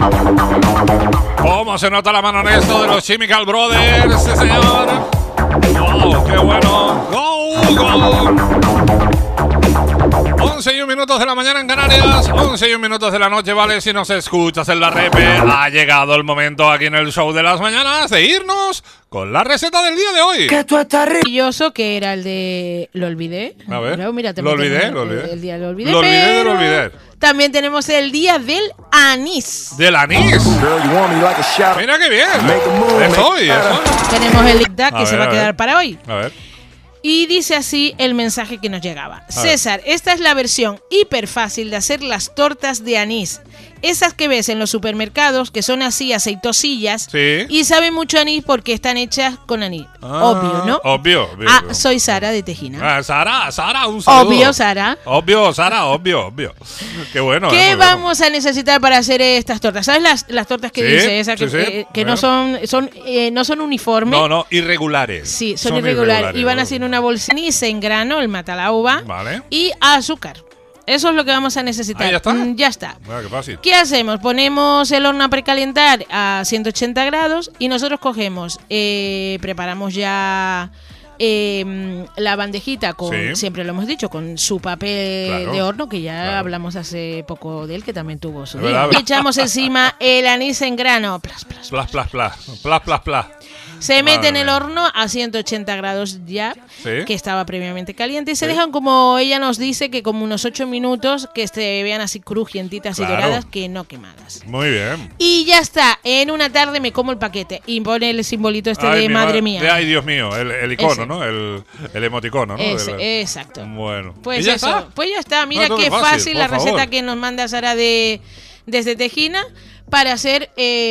¿Cómo se nota la mano en esto de los Chemical Brothers? Sí, señor. ¡Wow! ¡Qué bueno! ¡Go! ¡Go! 11 y 1 minutos de la mañana en Canarias, 11 y 1 minutos de la noche, ¿vale? Si nos escuchas en la repe, ha llegado el momento aquí en el show de las mañanas de irnos con la receta del día de hoy. Que tú estás maravilloso, que era el de... Lo olvidé. A ver, pero, mira, lo olvidé. El día lo olvidé. Lo olvidé. También tenemos el día del anís. ¿Del anís? Mira qué bien. Es hoy. Tenemos el ICDA que se va a quedar para hoy. A ver. Y dice así el mensaje que nos llegaba. César, esta es la versión hiper fácil de hacer las tortas de anís. Esas que ves en los supermercados, que son así aceitosillas, sí, y saben mucho anís porque están hechas con anís. Obvio, ¿no? Obvio. Soy Sara de Tejina. Sara, un saludo. Obvio, Sara. Obvio. Qué bueno. ¿Qué vamos a necesitar para hacer estas tortas? ¿Sabes las tortas que dice esa? Que no son uniformes. No, irregulares. Sí, son irregulares. Y van a ser una bolsa de anís en grano, el matalauba, vale, y azúcar. Eso es lo que vamos a necesitar. ¿Ya está? Ya está. Bueno, qué fácil. ¿Qué hacemos? Ponemos el horno a precalentar a 180 grados y nosotros cogemos, preparamos ya la bandejita con, siempre lo hemos dicho, con su papel de horno, que ya hablamos hace poco de él, que también tuvo su día. Y echamos encima el anís en grano. Plas. Se mete en el horno a 180 grados ya, que estaba previamente caliente, y se dejan, como ella nos dice, que como unos 8 minutos, que se vean así crujientitas y doradas, que no quemadas. Muy bien. Y ya está, en una tarde me como el paquete. Y pone el simbolito de madre mía. Ay, Dios mío, el icono, ¿no? El emoticono, ¿no? Exacto. Bueno. Pues ya está. Pues ya está. Mira qué fácil la receta que nos manda Sara desde Tejina para hacer,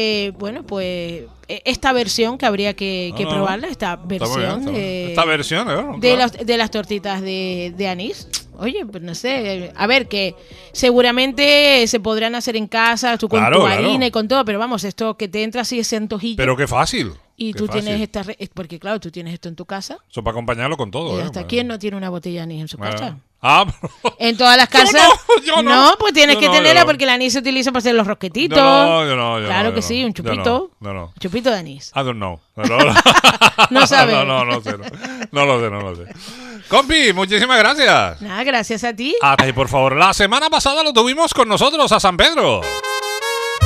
esta versión que habría que probarla, esta versión de las tortitas de anís. Oye, pues no sé, a ver, que seguramente se podrán hacer en casa, tú con tu harina y con todo, pero vamos, esto que te entra así ese antojillo. Pero qué fácil. Y tú tienes porque claro, tú tienes esto en tu casa. Eso para acompañarlo con todo. ¿Hasta quién no tiene una botella de anís en su casa? En todas las casas. Yo no. No, pues tienes que tenerla porque el anís se utiliza para hacer los rosquetitos. Yo no. Claro que sí, un chupito. No. Un chupito de anís. I don't know. No sabes. No lo sé. Compi, muchísimas gracias. Nada, gracias a ti. Y por favor, la semana pasada lo tuvimos con nosotros a San Pedro.